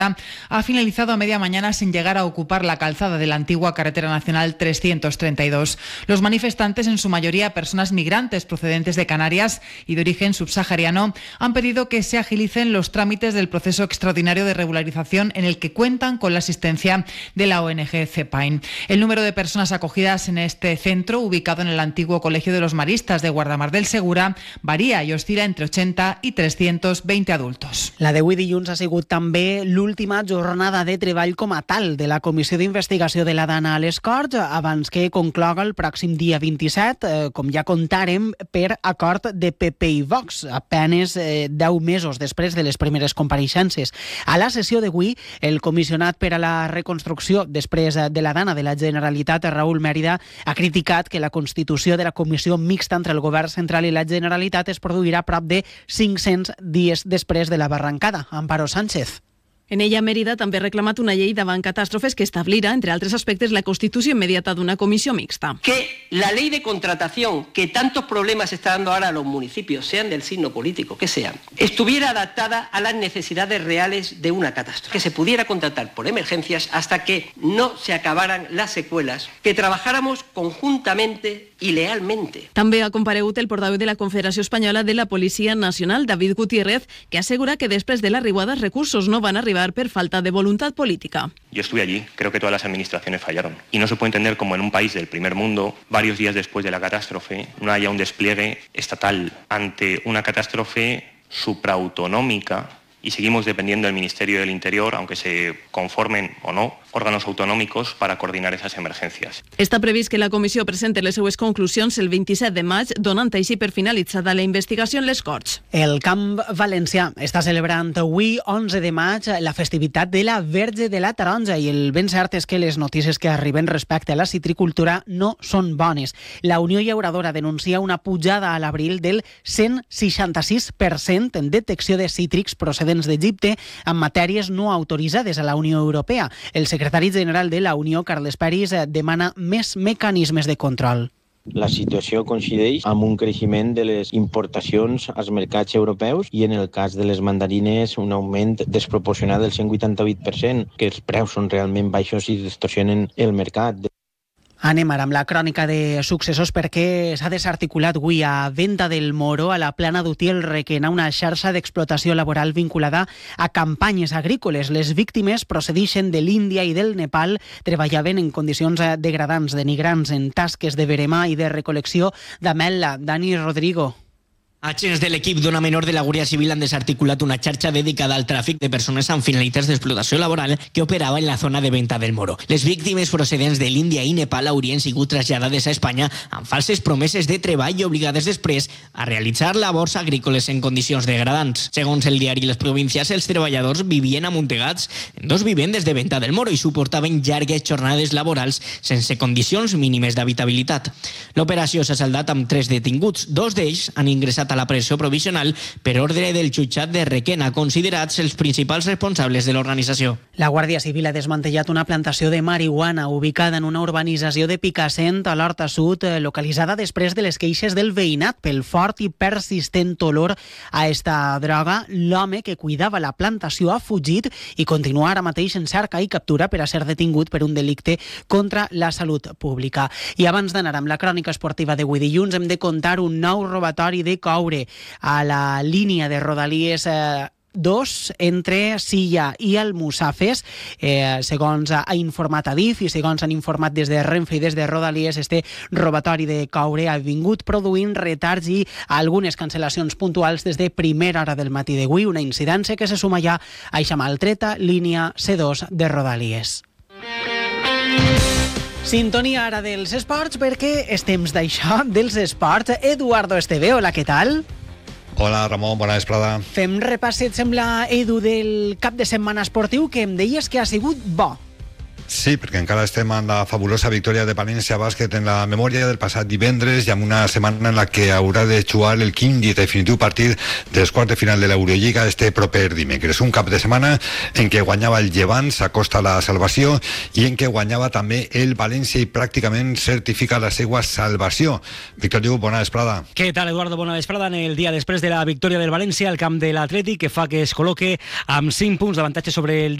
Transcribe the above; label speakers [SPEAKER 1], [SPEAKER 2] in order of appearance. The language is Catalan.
[SPEAKER 1] ha finalizado a media mañana sin llegar a ocupar la calzada de la antigua carretera nacional 332. Los manifestantes, en su mayoría personas migrantes procedentes de Canarias y de origen subsahariano, han pedido que se agilicen los trámites del proceso extraordinario de regularización en el que cuentan con la asistencia de la ONG CEPAIN. El número de personas acogidas en este centro, ubicado en el antiguo Colegio de los Maristas de Guardamar del Segura, varía i oscil·la entre 80 i 320 adultos.
[SPEAKER 2] La d'avui dilluns ha sigut també l'última jornada de treball com a tal de la Comissió d'Investigació de la Dana a les Corts, abans que concloga el pròxim dia 27, com ja contarem, per acord de PP i Vox, apenes 10 mesos després de les primeres compareixences. A la sessió d'avui, el comissionat per a la reconstrucció després de la Dana de la Generalitat, Raül Mèrida, ha criticat que la constitució de la comissió mixta entre el govern central i la Generalitat es produirà prop de 500 dies després de la barrancada. Amparo Sánchez.
[SPEAKER 3] En ella, Mérida també ha reclamat una llei davant catàstrofes que establirà, entre altres aspectes, la constitució inmediata d'una comissió mixta.
[SPEAKER 4] Que la ley de contratación que tantos problemas está dando ahora a los municipios, sean del signo político que sean, estuviera adaptada a las necesidades reales de una catástrofe. Que se pudiera contratar por emergencias hasta que no se acabaran las secuelas, que trabajáramos conjuntamente i lealmente.
[SPEAKER 3] També ha comparegut el portaveu de la Confederació Espanyola de la Policia Nacional, David Gutiérrez, que assegura que després de la riuada els recursos no van arribar por falta de voluntad política.
[SPEAKER 5] Yo estuve allí, creo que todas las administraciones fallaron. Y no se puede entender como en un país del primer mundo, varios días después de la catástrofe, no haya un despliegue estatal ante una catástrofe supraautonómica y seguimos dependiendo del Ministerio del Interior, aunque se conformen o no órganos autonòmics per a coordinar esas emergències.
[SPEAKER 3] Està previst que la comissió presenti les seues conclusions el 27 de maig, donant així per finalitzada la investigació en les Corts.
[SPEAKER 2] El Camp Valencià està celebrant avui, 11 de maig, la festivitat de la Verge de la Taronja, i el ben cert és que les notícies que arriben respecte a la citricultura no són bones. La Unió Llauradora denuncia una pujada a l'abril del 166% en detecció de cítrics procedents d'Egipte en matèries no autoritzades a la Unió Europea. El secretari general de la Unió, Carles Peris, demana més mecanismes de control.
[SPEAKER 6] La situació coincideix amb un creixement de les importacions als mercats europeus i en el cas de les mandarines un augment desproporcionat del 188%, que els preus són realment baixos i distorsionen el mercat.
[SPEAKER 2] Anem ara amb la crònica de successos perquè s'ha desarticulat avui a Venta del Moro, a la plana d'Utiel Requena, una xarxa d'explotació laboral vinculada a campanyes agrícoles. Les víctimes procedeixen de l'Índia i del Nepal, treballaven en condicions degradants, denigrants, en tasques de verema i de recol·lecció d'ametla. Dani Rodrigo.
[SPEAKER 7] Agents de l'equip d'una menor de la Guàrdia Civil han desarticulat una xarxa dedicada al tràfic de persones amb finalitats d'explotació laboral que operava en la zona de Venta del Moro. Les víctimes procedents de l'Índia i Nepal haurien sigut traslladades a Espanya amb falses promeses de treball i obligades després a realitzar labors agrícoles en condicions degradants. Segons el diari Les Províncies, els treballadors vivien amuntegats en dos vivendes de Venta del Moro i suportaven llargues jornades laborals sense condicions mínimes d'habitabilitat. L'operació s'ha saldat amb 3 detinguts. 2 d'ells han ingressat a la presó provisional per ordre del jutjat de Requena, considerats els principals responsables de l'organització.
[SPEAKER 2] La Guàrdia Civil ha desmantellat una plantació de marihuana ubicada en una urbanització de Picassent, a l'Horta Sud, localitzada després de les queixes del veïnat pel fort i persistent olor a esta droga. L'home que cuidava la plantació ha fugit i continua ara mateix en cerca i captura per a ser detingut per un delicte contra la salut pública. I abans d'anar amb la crònica esportiva d'avui dilluns, hem de contar un nou robatori de coure a la línia de Rodalies 2 entre Silla i Almussafes. Segons ha informat Adif i segons han informat des de Renfe i des de Rodalies, este robatori de coure ha vingut produint retards i algunes cancel·lacions puntuals des de primera hora del matí d'avui, una incidència que se suma ja a eixa maltreta línia C2 de Rodalies. Sintonia ara dels esports, perquè és temps d'això, dels esports. Eduardo Esteve, hola, què tal?
[SPEAKER 8] Hola, Ramon, bona vesprada.
[SPEAKER 2] Fem repàs, si et sembla, Edu, del cap de setmana esportiu, que em deies que ha sigut bo.
[SPEAKER 8] Sí, perquè encara estem en la fabulosa victòria de València Bàsquet en la memòria del passat divendres i amb una setmana en la que haurà de jugar el quint i definitiu partit dels quarts de final de l'Eurolliga este proper dimecres. Un cap de setmana en què guanyava el Llevant, s'acosta a la salvació, i en què guanyava també el València i pràcticament certifica la seva salvació. Víctor Lluc, bona vesprada.
[SPEAKER 9] Què tal, Eduardo? Bona vesprada. En el dia després de la victòria del València al camp de l'Atlètic, que fa que es col·loque amb 5 punts d'avantatge sobre el